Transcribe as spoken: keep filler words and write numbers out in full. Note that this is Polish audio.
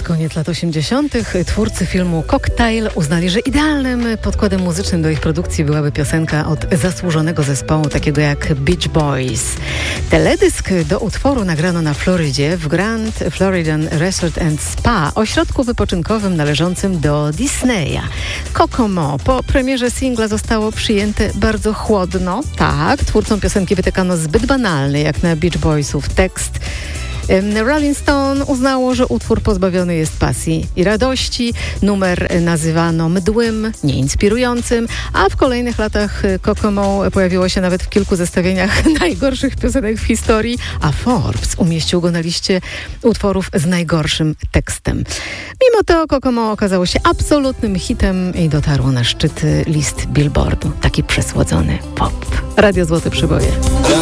Pod koniec lat osiemdziesiątych twórcy filmu Cocktail uznali, że idealnym podkładem muzycznym do ich produkcji byłaby piosenka od zasłużonego zespołu takiego jak Beach Boys. Teledysk do utworu nagrano na Florydzie w Grand Floridian Resort and Spa, ośrodku wypoczynkowym należącym do Disneya. Kokomo po premierze singla zostało przyjęte bardzo chłodno. Tak, twórcom piosenki wytykano zbyt banalny jak na Beach Boysów tekst. Rolling Stone uznało, że utwór pozbawiony jest pasji i radości. Numer nazywano mdłym, nieinspirującym, a w kolejnych latach Kokomo pojawiło się nawet w kilku zestawieniach najgorszych piosenek w historii, a Forbes umieścił go na liście utworów z najgorszym tekstem. Mimo to Kokomo okazało się absolutnym hitem i dotarło na szczyty list Billboardu. Taki przesłodzony pop. Radio Złote Przyboje.